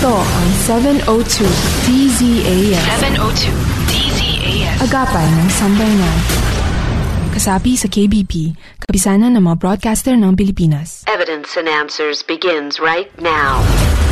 Ito ang 702 DZAS. 702 DZAS. Agapay ng Sambayanan. Kasapi sa KBP, kapisanan ng mga broadcaster ng Pilipinas. Evidence and Answers begins right now.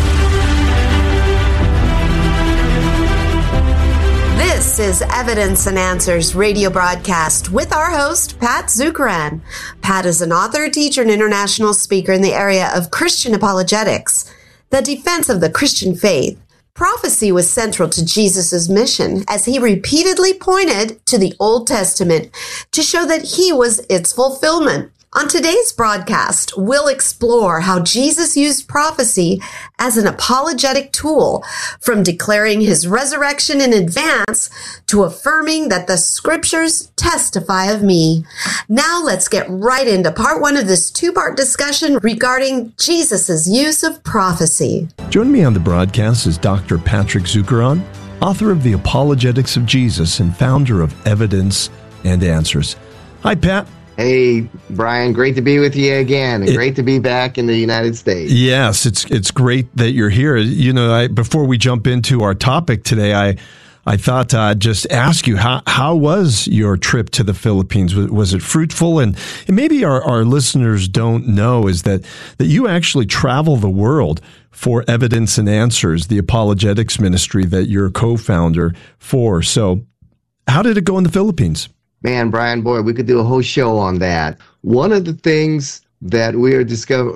This is Evidence and Answers radio broadcast with our host, Pat Zukeran. Pat is an author, teacher, and international speaker in the area of Christian apologetics, the defense of the Christian faith. Prophecy was central to Jesus' mission as he repeatedly pointed to the Old Testament to show that he was its fulfillment. On today's broadcast, we'll explore how Jesus used prophecy as an apologetic tool, from declaring his resurrection in advance to affirming that the scriptures testify of me. Now let's get right into part one of this two-part discussion regarding Jesus' use of prophecy. Joining me on the broadcast is Dr. Patrick Zukeran, author of The Apologetics of Jesus and founder of Evidence and Answers. Hi, Pat. Hey, Brian, great to be with you again, and great to be back in the United States. Yes, it's great that you're here. You know, before we jump into our topic today, I thought I'd just ask you, how was your trip to the Philippines? Was it fruitful? And maybe our listeners don't know is that you actually travel the world for Evidence and Answers, the apologetics ministry that you're a co-founder for. So how did it go in the Philippines? Man, Brian, boy, we could do a whole show on that. One of the things that we have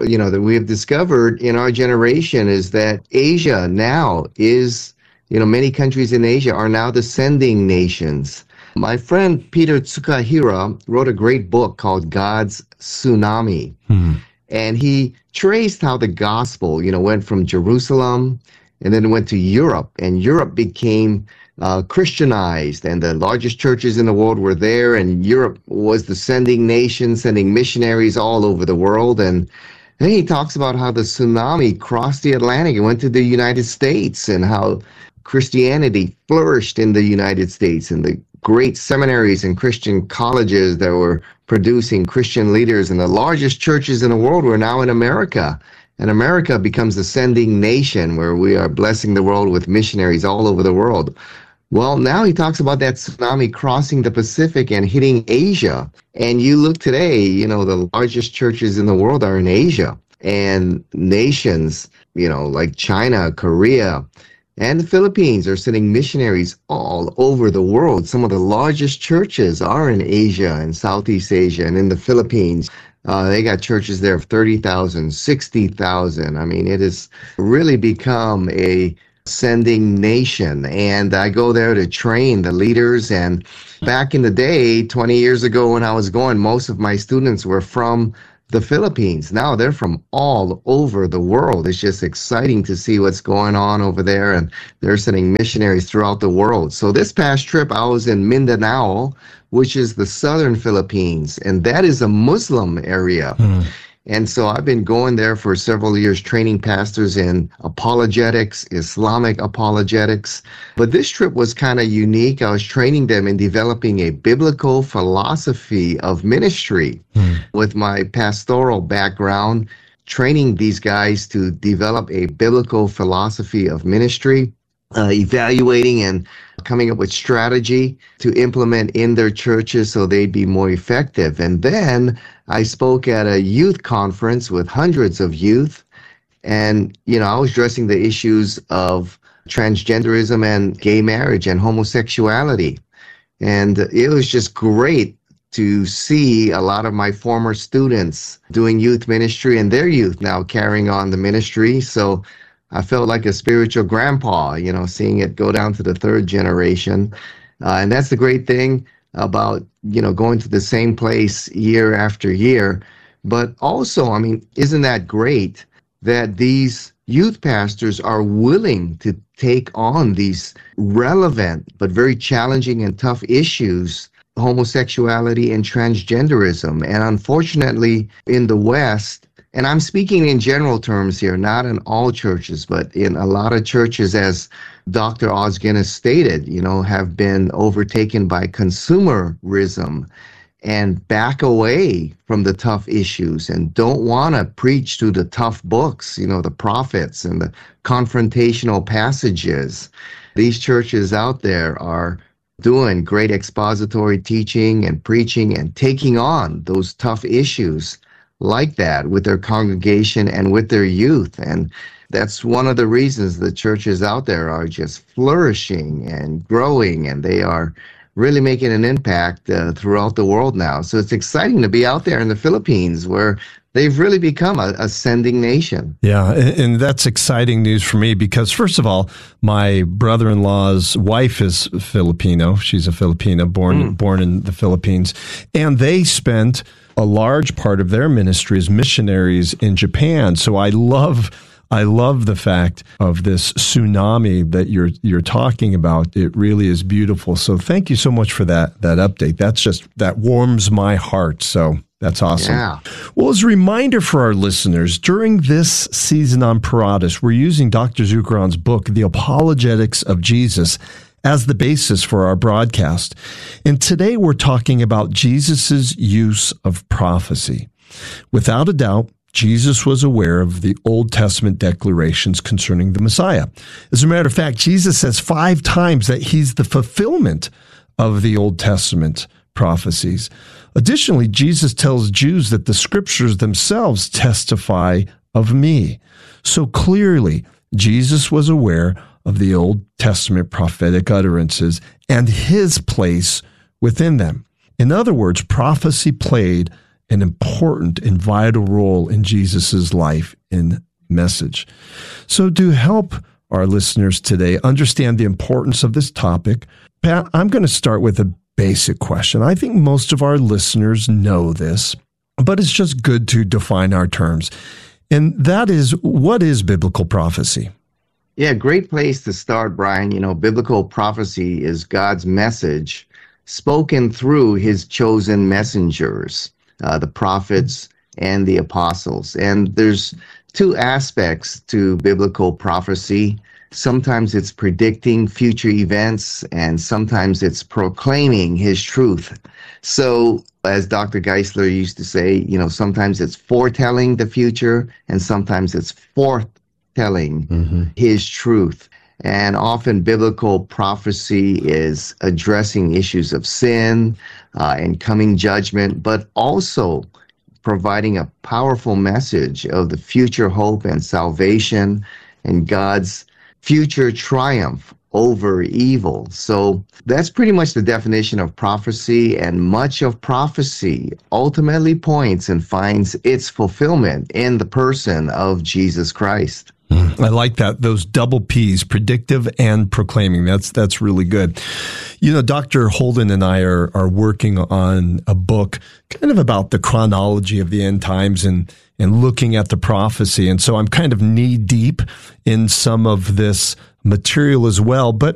discovered in our generation is that Asia now is, many countries in Asia are now the sending nations. My friend Peter Tsukahira wrote a great book called God's Tsunami. And he traced how the gospel, went from Jerusalem and then it went to Europe, and Europe became Christianized, and the largest churches in the world were there, and Europe was the sending nation, sending missionaries all over the world. And then he talks about how the tsunami crossed the Atlantic and went to the United States, and how Christianity flourished in the United States, and the great seminaries and Christian colleges that were producing Christian leaders, and the largest churches in the world were now in America. And America becomes the sending nation where we are blessing the world with missionaries all over the world. Well, now he talks about that tsunami crossing the Pacific and hitting Asia. And you look today, the largest churches in the world are in Asia. And nations, like China, Korea, and the Philippines are sending missionaries all over the world. Some of the largest churches are in Asia and Southeast Asia and in the Philippines. They got churches there of 30,000, 60,000. I mean, it has really become a sending nation. And I go there to train the leaders. And back in the day, 20 years ago when I was going, most of my students were from the Philippines. Now they're from all over the world. It's just exciting to see what's going on over there. And they're sending missionaries throughout the world. So this past trip, I was in Mindanao, which is the southern Philippines, and that is a Muslim area. And so I've been going there for several years, training pastors in apologetics, Islamic apologetics. But this trip was kind of unique. I was training them in developing a biblical philosophy of ministry with my pastoral background, training these guys to develop a biblical philosophy of ministry, evaluating and coming up with strategy to implement in their churches so they'd be more effective. And then I spoke at a youth conference with hundreds of youth. And, I was addressing the issues of transgenderism and gay marriage and homosexuality. And it was just great to see a lot of my former students doing youth ministry and their youth now carrying on the ministry. So I felt like a spiritual grandpa, seeing it go down to the third generation. And that's the great thing about, going to the same place year after year. But also, isn't that great that these youth pastors are willing to take on these relevant but very challenging and tough issues, homosexuality and transgenderism. And unfortunately, in the West, and I'm speaking in general terms here, not in all churches, but in a lot of churches, as Dr. Os Guinness stated, have been overtaken by consumerism. and back away from the tough issues and don't want to preach to the tough books, the prophets and the confrontational passages. These churches out there are doing great expository teaching and preaching and taking on those tough issues like that with their congregation and with their youth. And that's one of the reasons the churches out there are just flourishing and growing, and they are really making an impact throughout the world now. So it's exciting to be out there in the Philippines where they've really become a sending nation. Yeah, and that's exciting news for me because, first of all, my brother-in-law's wife is Filipino. She's a Filipina, born in the Philippines. And they spent a large part of their ministry as missionaries in Japan. So I love the fact of this tsunami that you're talking about. It really is beautiful. So thank you so much for that update. That warms my heart. So that's awesome. Yeah. Well, as a reminder for our listeners, during this season on Paratus, we're using Dr. Zukeran's book, The Apologetics of Jesus, as the basis for our broadcast. And today we're talking about Jesus's use of prophecy. Without a doubt, Jesus was aware of the Old Testament declarations concerning the Messiah. As a matter of fact, Jesus says 5 times that he's the fulfillment of the Old Testament prophecies. Additionally, Jesus tells Jews that the scriptures themselves testify of me. So clearly, Jesus was aware of the Old Testament prophetic utterances and his place within them. In other words, prophecy played an important and vital role in Jesus's life and message. So to help our listeners today understand the importance of this topic, Pat, I'm going to start with a basic question. I think most of our listeners know this, but it's just good to define our terms. And that is, what is biblical prophecy? Yeah, great place to start, Brian. Biblical prophecy is God's message spoken through his chosen messengers, the prophets and the apostles. And there's 2 aspects to biblical prophecy. Sometimes it's predicting future events, and sometimes it's proclaiming his truth. So, as Dr. Geisler used to say, sometimes it's foretelling the future, and sometimes it's foretelling his truth. And often biblical prophecy is addressing issues of sin and coming judgment, but also providing a powerful message of the future hope and salvation and God's future triumph over evil. So that's pretty much the definition of prophecy, and much of prophecy ultimately points and finds its fulfillment in the person of Jesus Christ. I like that. Those double P's, predictive and proclaiming. That's really good. Dr. Holden and I are working on a book kind of about the chronology of the end times and looking at the prophecy. And so I'm kind of knee deep in some of this material as well. But